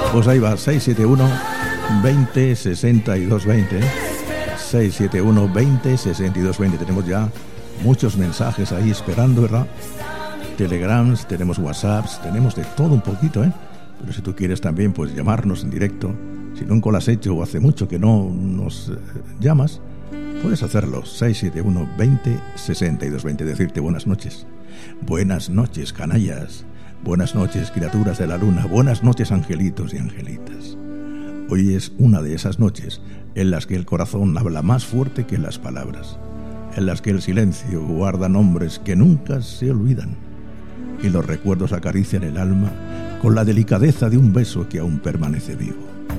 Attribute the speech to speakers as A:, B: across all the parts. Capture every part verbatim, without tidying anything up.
A: Pues ahí va, seis siete uno, veinte, sesenta y dos veinte. seis siete uno, veinte, sesenta y dos veinte. Tenemos ya muchos mensajes ahí esperando, ¿verdad? Telegrams, tenemos WhatsApps, tenemos de todo un poquito, ¿eh? Pero si tú quieres también, pues llamarnos en directo. Si nunca lo has hecho o hace mucho que no nos eh, llamas, puedes hacerlo. seis siete uno, veinte, sesenta y dos veinte. Decirte buenas noches. Buenas noches, canallas. Buenas noches, criaturas de la luna. Buenas noches, angelitos y angelitas. Hoy es una de esas noches en las que el corazón habla más fuerte que las palabras, en las que el silencio guarda nombres que nunca se olvidan y los recuerdos acarician el alma con la delicadeza de un beso que aún permanece vivo.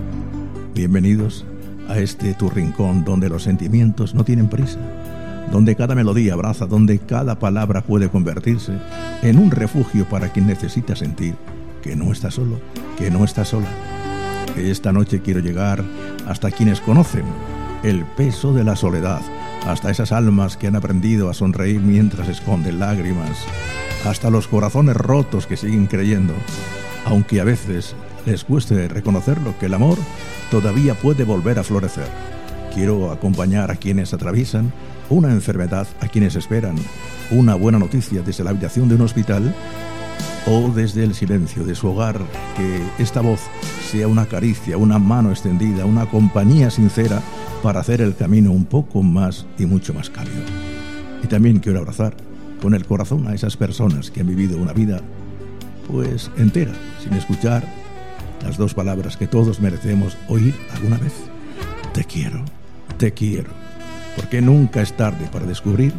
A: Bienvenidos a este tu rincón donde los sentimientos no tienen prisa, donde cada melodía abraza, donde cada palabra puede convertirse en un refugio para quien necesita sentir que no está solo, que no está sola. Esta noche quiero llegar hasta quienes conocen el peso de la soledad, hasta esas almas que han aprendido a sonreír mientras esconden lágrimas, hasta los corazones rotos que siguen creyendo, aunque a veces les cueste reconocerlo, que el amor todavía puede volver a florecer. Quiero acompañar a quienes atraviesan una enfermedad, a quienes esperan una buena noticia desde la habitación de un hospital o desde el silencio de su hogar, que esta voz sea una caricia, una mano extendida, una compañía sincera para hacer el camino un poco más y mucho más cálido. Y también quiero abrazar con el corazón a esas personas que han vivido una vida pues entera, sin escuchar las dos palabras que todos merecemos oír alguna vez. Te quiero, te quiero, porque nunca es tarde para descubrir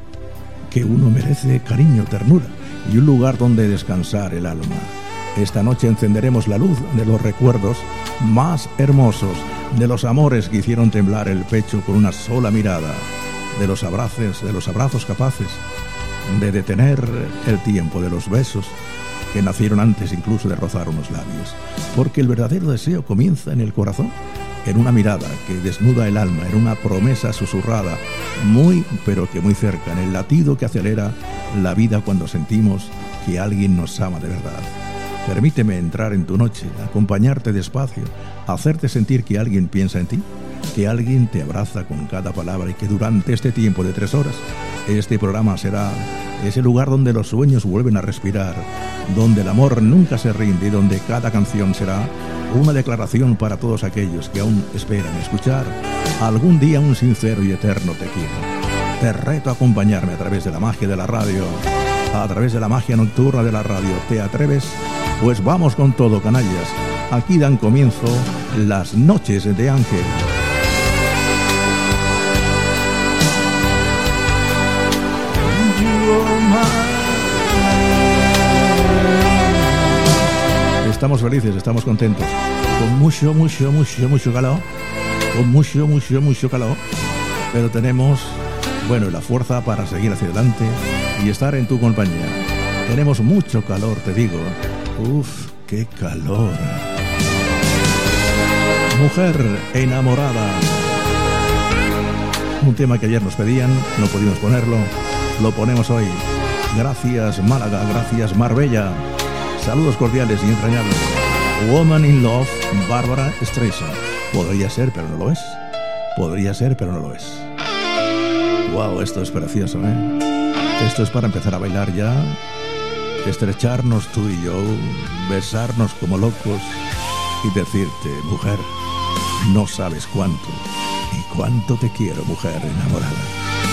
A: que uno merece cariño, ternura y un lugar donde descansar el alma. Esta noche encenderemos la luz de los recuerdos más hermosos, de los amores que hicieron temblar el pecho con una sola mirada, de los abrazos, de los abrazos capaces de detener el tiempo, de los besos que nacieron antes incluso de rozar unos labios. Porque el verdadero deseo comienza en el corazón, en una mirada que desnuda el alma, en una promesa susurrada, muy pero que muy cerca, en el latido que acelera la vida cuando sentimos que alguien nos ama de verdad. Permíteme entrar en tu noche, acompañarte despacio, hacerte sentir que alguien piensa en ti, que alguien te abraza con cada palabra y que durante este tiempo de tres horas este programa será ese lugar donde los sueños vuelven a respirar, donde el amor nunca se rinde y donde cada canción será una declaración para todos aquellos que aún esperan escuchar algún día un sincero y eterno te quiero. Te reto a acompañarme a través de la magia de la radio, a través de la magia nocturna de la radio. ¿Te atreves? Pues vamos con todo, canallas. Aquí dan comienzo las noches de Ángel. Estamos felices, estamos contentos, con mucho, mucho, mucho, mucho calor, con mucho, mucho, mucho calor, pero tenemos, bueno, la fuerza para seguir hacia adelante y estar en tu compañía. Tenemos mucho calor, te digo. Uf, qué calor. Mujer enamorada. Un tema que ayer nos pedían, no pudimos ponerlo, lo ponemos hoy. Gracias Málaga, gracias Marbella. Saludos cordiales y entrañables. Woman in Love, Bárbara Streisand. Podría ser, pero no lo es. Podría ser, pero no lo es. Wow, esto es precioso, ¿eh? Esto es para empezar a bailar ya, estrecharnos tú y yo, besarnos como locos y decirte, mujer, no sabes cuánto y cuánto te quiero, mujer enamorada.